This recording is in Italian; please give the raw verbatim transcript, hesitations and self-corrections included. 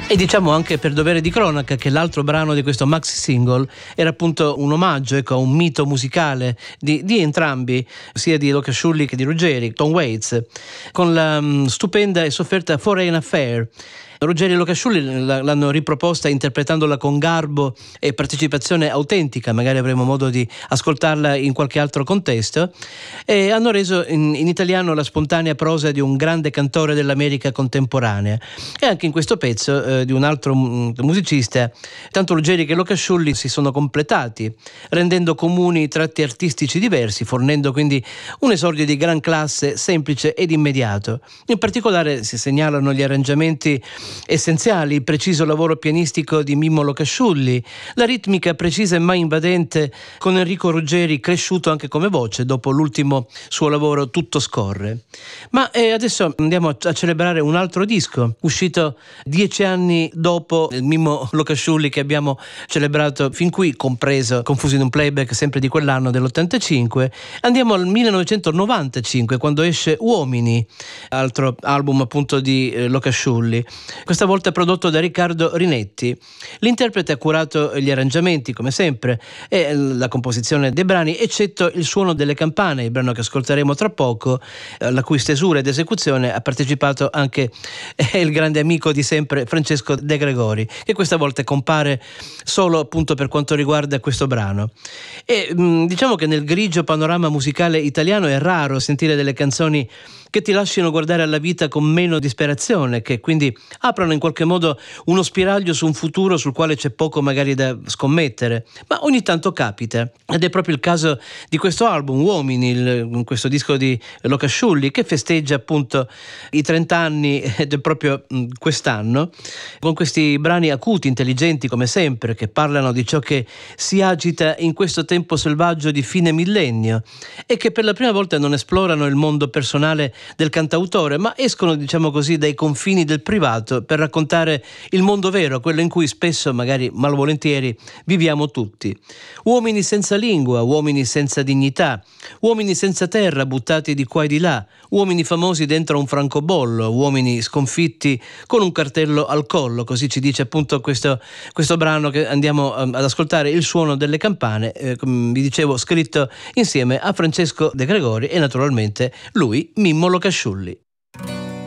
E diciamo anche per dovere di cronaca che l'altro brano di questo maxi single era appunto un omaggio, ecco, a un mito musicale di, di entrambi, sia di Luca Sciulli che di Ruggeri, Tom Waits, con la um, stupenda e sofferta Foreign Affair. Ruggeri e Luca Sciulli l'hanno riproposta interpretandola con garbo e partecipazione autentica, magari avremo modo di ascoltarla in qualche altro contesto, e hanno reso in, in italiano la spontanea prosa di un grande cantore dell'America contemporanea. E anche in questo pezzo eh, di un altro m- musicista, tanto Ruggeri che Luca Sciulli si sono completati, rendendo comuni tratti artistici diversi, fornendo quindi un esordio di gran classe semplice ed immediato. In particolare si segnalano gli arrangiamenti essenziali, il preciso lavoro pianistico di Mimmo Locasciulli, la ritmica precisa e mai invadente con Enrico Ruggeri, cresciuto anche come voce dopo l'ultimo suo lavoro Tutto scorre. Ma eh, adesso andiamo a, a celebrare un altro disco uscito dieci anni dopo il Mimmo Locasciulli che abbiamo celebrato fin qui, compreso Confusi in un playback sempre di quell'anno dell'ottantacinque. Andiamo al millenovecentonovantacinque, quando esce Uomini, altro album appunto di eh, Locasciulli, questa volta prodotto da Riccardo Rinetti. L'interprete ha curato gli arrangiamenti come sempre e la composizione dei brani, eccetto il suono delle campane, il brano che ascolteremo tra poco, alla cui stesura ed esecuzione ha partecipato anche il grande amico di sempre Francesco De Gregori, che questa volta compare solo appunto per quanto riguarda questo brano. E mh, diciamo che nel grigio panorama musicale italiano è raro sentire delle canzoni che ti lasciano guardare alla vita con meno disperazione, che quindi aprono in qualche modo uno spiraglio su un futuro sul quale c'è poco magari da scommettere, ma ogni tanto capita, ed è proprio il caso di questo album Uomini, il, questo disco di Locasciulli che festeggia appunto i trenta anni ed è proprio mh, quest'anno, con questi brani acuti, intelligenti come sempre, che parlano di ciò che si agita in questo tempo selvaggio di fine millennio e che per la prima volta non esplorano il mondo personale del cantautore, ma escono, diciamo così, dai confini del privato per raccontare il mondo vero, quello in cui spesso, magari malvolentieri, viviamo tutti. Uomini senza lingua, uomini senza dignità, uomini senza terra buttati di qua e di là, uomini famosi dentro un francobollo, uomini sconfitti con un cartello al collo, così ci dice appunto questo, questo brano che andiamo ad ascoltare, Il suono delle campane, eh, come vi dicevo, scritto insieme a Francesco De Gregori e naturalmente lui, Mimmo Locasciulli.